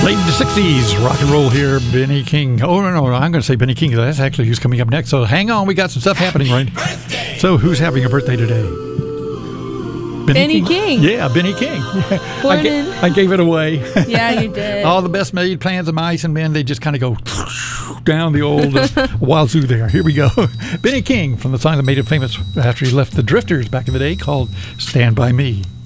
Late 60s rock and roll here, Benny King. Oh, no, I'm going to say Benny King. That's actually who's coming up next. So hang on, we got some stuff happening, right? So who's having a birthday today? Benny King. Yeah, Benny King. Morning. I gave it away. Yeah, you did. All the best made plans of mice and men, they just kind of go down the old wazoo there. Here we go. Benny King from the song that made him famous after he left the Drifters back in the day called Stand By Me.